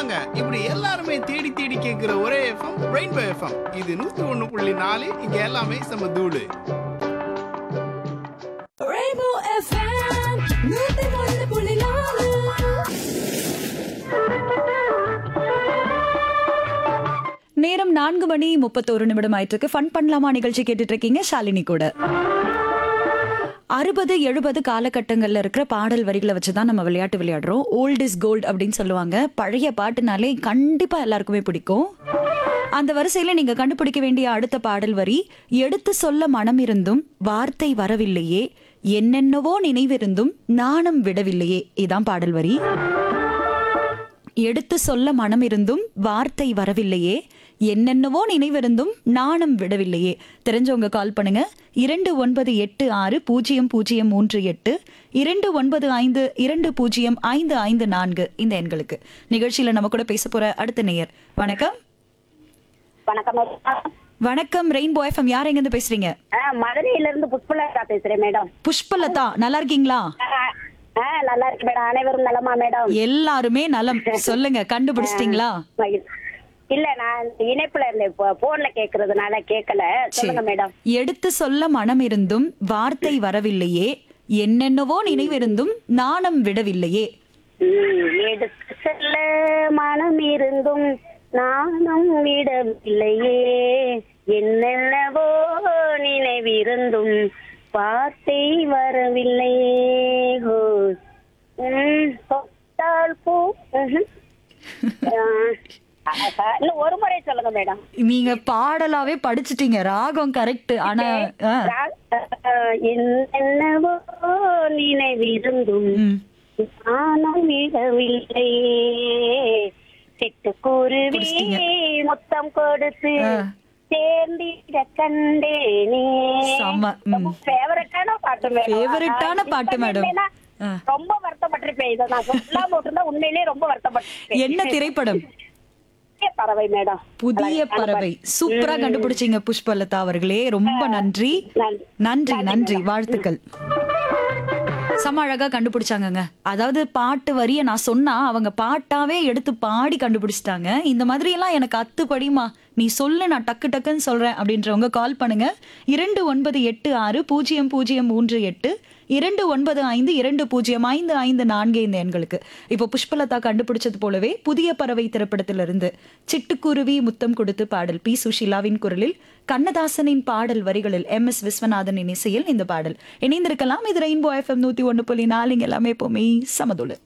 சொல்லுவாங்க. இப்படி எல்லாருமே தேடி தேடி கேட்கிற ஒரே எஃப்எம் ரெயின்போ எஃப்எம். இது 101.4. இங்க எல்லாமே செம தூளு. Rainbow FM 101.4. நேரம் 4:31 ஆயிட்டு ஃபன் பண்ணலாமா நிகழ்ச்சி கேட்டுட்டு இருக்கீங்க ஷாலினி கூட. 60-70 காலகட்டங்கள்ல இருக்கிற பாடல் வரிகளை வச்சுதான் நம்ம விளையாட்டு விளையாடுறோம். ஓல்ட் இஸ் கோல்ட் அப்படின்னு சொல்லுவாங்க. பழைய பாட்டுனாலே கண்டிப்பா எல்லாருக்குமே பிடிக்கும். அந்த வரிசையில நீங்க கண்டுபிடிக்க வேண்டிய அடுத்த பாடல் வரி, எடுத்து சொல்ல மனம் இருந்தும் வார்த்தை வரவில்லையே, என்னென்னவோ நினைவிருந்தும் நாணம் விடவில்லையே. இதான் பாடல் வரி. எடுத்து சொல்ல மனம் இருந்தும் வார்த்தை வரவில்லையே, என்னென்னவோ நினைவிருந்தும் நாணம் விடவில்லையே. தெரிஞ்சவங்க கால் பண்ணுங்க. 29860038 2952055554 இந்த எண்களுக்கு. நிகழ்ச்சியில நம்ம கூட பேச போற அடுத்த நேயர். வணக்கம். வணக்கம். வணக்கம். Rainbow FM. யார் எங்க இருந்து பேசுறீங்க? மதுரையில இருந்து புஷ்பலதா பேசுறேன் மேடம். புஷ்பலதா, நல்லா இருக்கீங்களா? நல்லா இருக்கு மேடம். அனைவரும் நலமா மேடம்? எல்லாருமே நலம். சொல்லுங்க, கண்டுபிடிச்சிட்டீங்களா? இல்ல, நான் இணைப்புல இருந்தேன், போன்ல கேக்குறதுனால கேட்கல. சொல்லுங்க மேடம். எடுத்து சொல்ல மனம் இருந்தும் வார்த்தை வரவில்லையே, என்னென்னவோ நினைவிருந்தும் நாணம் விடவில்லையே. எடுத்து சொல்ல மனம் இருந்தும் நாணம் விடவில்லையே, என்னென்னவோ நினைவிருந்தும் வார்த்தை வரவில்லையே. பூ. இன்னும் ஒரு முறை சொல்லுங்க மேடம். நீங்க பாடலாவே படிச்சிட்டீங்க. ராகம் கரெக்ட். ஆனா என்னென்னவோ நினைவிருந்தும் நானும் விடவில்லையே, சிட்டுக்குருவி முத்தம் கொடுத்து சேர்ந்திட கண்டேனே. ஃபேவரட்டான பாட்டு மேடம். ஃபேவரட்டான பாட்டு மேடம். ரொம்ப வருத்தப்பட்டிருப்பேன். இதை நான் சொல்லாம விட்டுருந்தா உண்மையிலேயே ரொம்ப வருத்தப்பட்டிருப்பேன். என்ன திரைப்படம்? பறவை மேடம். புதிய பறவை. சூப்பரா கண்டுபிடிச்சீங்க புஷ்பலதா அவர்களே. ரொம்ப நன்றி. நன்றி நன்றி, வாழ்த்துக்கள். செம அழகா கண்டுபிடிச்சாங்கங்க. அதாவது பாட்டு வரிய நான் சொன்னா அவங்க பாட்டாவே எடுத்து பாடி கண்டுபிடிச்சிட்டாங்க. இந்த மாதிரி எல்லாம் எனக்கு அத்துப்படிமா, நீ சொல்லு, நான் டக்கு டக்குன்னு சொல்றேன் அப்படின்றவங்க கால் பண்ணுங்க. 29860038 2952055554 இந்த எண்களுக்கு. இப்போ புஷ்பலதா கண்டுபிடிச்சது போலவே புதிய பறவை திரைப்படத்திலிருந்து சிட்டுக்குருவி முத்தம் கொடுத்து பாடல் பி சுஷீலாவின் குரலில், கண்ணதாசனின் பாடல் வரிகளில் MS விஸ்வநாதனின் இசையில் இந்த பாடல். இணைந்திருக்கலாம். இது ரெயின்போ FM 101.4. எல்லாமே எப்பவுமே சமதுளு.